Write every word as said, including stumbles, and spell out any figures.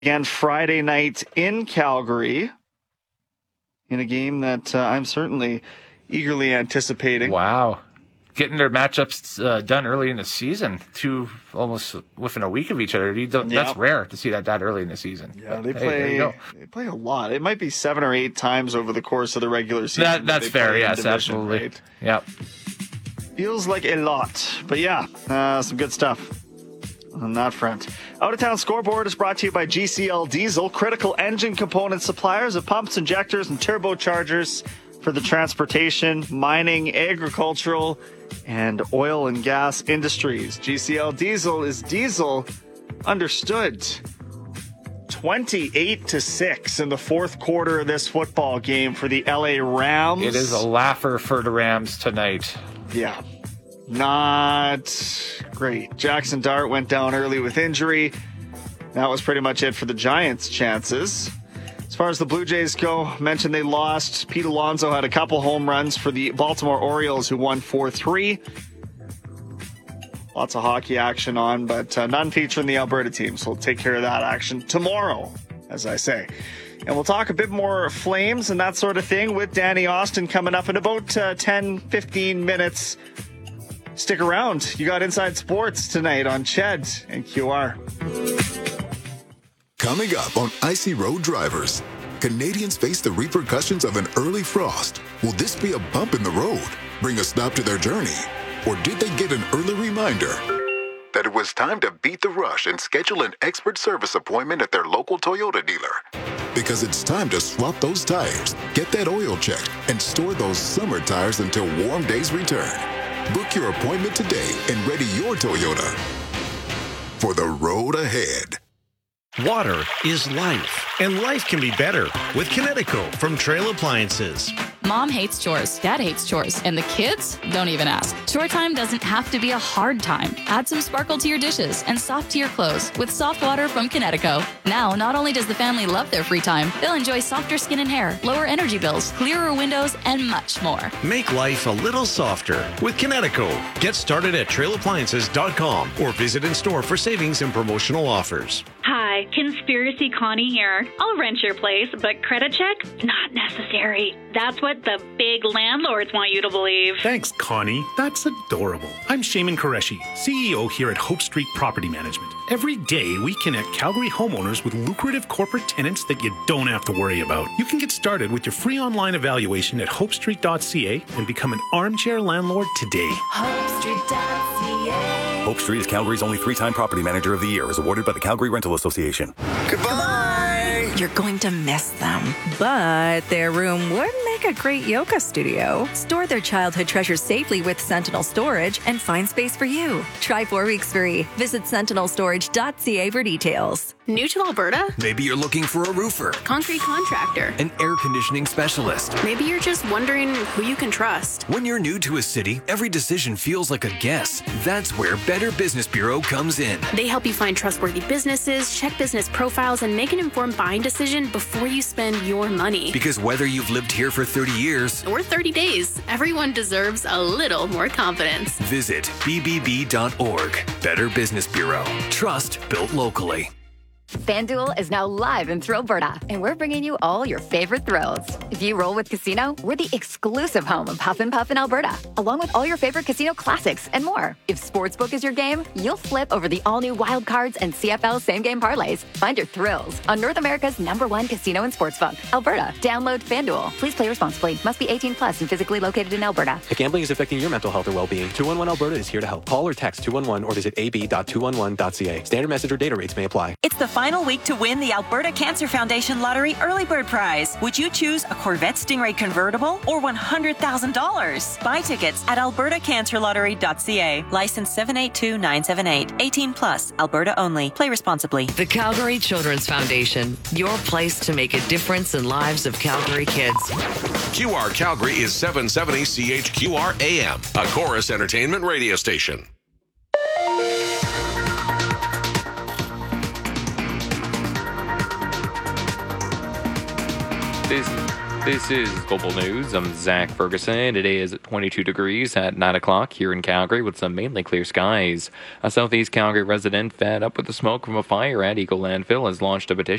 Again, Friday night in Calgary in a game that uh, I'm certainly eagerly anticipating. Wow. Getting their matchups uh, done early in the season, two almost within a week of each other. You don't, Yep. That's rare to see that that early in the season. Yeah, But, they hey, play there you go. they play a lot. It might be seven or eight times over the course of the regular season. That, that's they fair, play in yes, division, absolutely. right? Yep. Feels like a lot. But yeah, uh, some good stuff on that front. Out of Town Scoreboard is brought to you by G C L Diesel, critical engine component suppliers of pumps, injectors, and turbochargers for the transportation, mining, agricultural, and oil and gas industries. G C L Diesel is diesel understood. twenty-eight to six in the fourth quarter of this football game for the L A Rams. It is a laugher for the Rams tonight. Yeah. Not great. Jackson Dart went down early with injury. That was pretty much it for the Giants' chances. As far as the Blue Jays go, mentioned they lost. Pete Alonso had a couple home runs for the Baltimore Orioles, who won four three. Lots of hockey action on, but uh, none featuring the Alberta team, so we'll take care of that action tomorrow, as I say. And we'll talk a bit more Flames and that sort of thing with Danny Austin coming up in about uh, ten, fifteen minutes. Stick around. You got Inside Sports tonight on Ched and Q R. Coming up on Icy Road Drivers, Canadians face the repercussions of an early frost. Will this be a bump in the road, bring a stop to their journey? Or did they get an early reminder that it was time to beat the rush and schedule an expert service appointment at their local Toyota dealer? Because it's time to swap those tires, get that oil checked, and store those summer tires until warm days return. Book your appointment today and ready your Toyota for the road ahead. Water is life, and life can be better with Kinetico from Trail Appliances. Mom hates chores, Dad hates chores, and the kids don't even ask. Chore time doesn't have to be a hard time. Add some sparkle to your dishes and soft to your clothes with soft water from Kinetico. Now, not only does the family love their free time, they'll enjoy softer skin and hair, lower energy bills, clearer windows, and much more. Make life a little softer with Kinetico. Get started at trail appliances dot com or visit in store for savings and promotional offers. Hi, Conspiracy Connie here. I'll rent your place, but credit check? Not necessary. That's what the big landlords want you to believe. Thanks, Connie. That's adorable. I'm Shaman Qureshi, C E O here at Hope Street Property Management. Every day, we connect Calgary homeowners with lucrative corporate tenants that you don't have to worry about. You can get started with your free online evaluation at hope street dot c a and become an armchair landlord today. hope street dot c a Hope Street is Calgary's only three-time Property Manager of the Year, as awarded by the Calgary Rental Association. Goodbye! You're going to miss them, but their room would make a great yoga studio. Store their childhood treasures safely with Sentinel Storage and find space for you. Try four weeks free. Visit sentinel storage dot c a for details. New to Alberta? Maybe you're looking for a roofer, Concrete contractor, an air conditioning specialist. Maybe you're just wondering who you can trust. When you're new to a city, every decision feels like a guess. That's where Better Business Bureau comes in. They help you find trustworthy businesses, check business profiles, and make an informed buying decision before you spend your money. Because whether you've lived here for thirty years or thirty days, everyone deserves a little more confidence. Visit b b b dot org. Better Business Bureau. Trust built locally. FanDuel is now live in Thrillberta, and we're bringing you all your favorite thrills. If you roll with Casino, we're the exclusive home of Huff and Puff in Alberta, along with all your favorite casino classics and more. If Sportsbook is your game, you'll flip over the all-new Wild Cards and C F L same-game parlays. Find your thrills on North America's number one casino and sportsbook, Alberta. Download FanDuel. Please play responsibly. Must be eighteen plus and physically located in Alberta. If gambling is affecting your mental health or well-being, two one one Alberta is here to help. Call or text two one one or visit a b dot two one one dot c a. Standard message or data rates may apply. It's the final week to win the Alberta Cancer Foundation Lottery Early Bird Prize. Would you choose a Corvette Stingray convertible or one hundred thousand dollars? Buy tickets at alberta cancer lottery dot c a. License seven eight two nine seven eight. eighteen plus. Alberta only. Play responsibly. The Calgary Children's Foundation. Your place to make a difference in lives of Calgary kids. Q R Calgary is seven seventy C H Q R A M, a Chorus Entertainment radio station. These This is Global News. I'm Zach Ferguson. Today is twenty-two degrees at nine o'clock here in Calgary with some mainly clear skies. A southeast Calgary resident fed up with the smoke from a fire at Eagle Landfill has launched a petition